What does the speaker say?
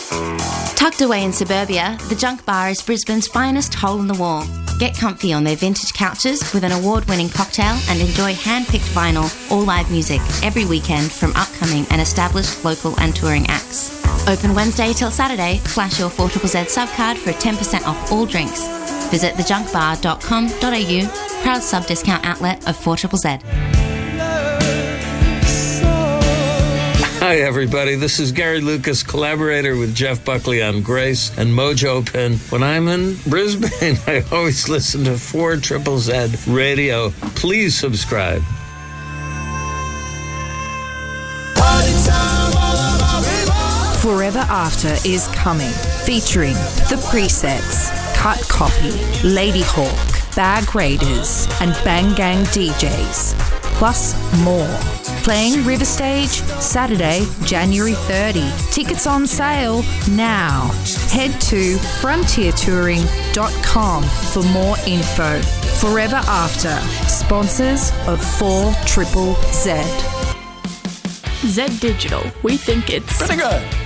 Tucked away in suburbia, the Junk Bar is Brisbane's finest hole-in-the-wall. Get comfy on their vintage couches with an award-winning cocktail and enjoy hand-picked vinyl or live music every weekend from upcoming and established local and touring acts. Open Wednesday till Saturday. Flash your 4ZZZ subcard for 10% off all drinks. Visit thejunkbar.com.au, proud sub-discount outlet of 4ZZZ. Hi, everybody. This is Gary Lucas, collaborator with Jeff Buckley on Grace and Mojo Pen. When I'm in Brisbane, I always listen to 4ZZZ Radio. Please subscribe. Forever After is coming, featuring The Presets, Cut Copy, Lady Hawk, Bag Raiders, and Bang Gang DJs, plus more. Playing River Stage, Saturday, January 30. Tickets on sale now. Head to frontiertouring.com for more info. Forever After, sponsors of 4ZZZ. Z Digital. We think it's pretty good.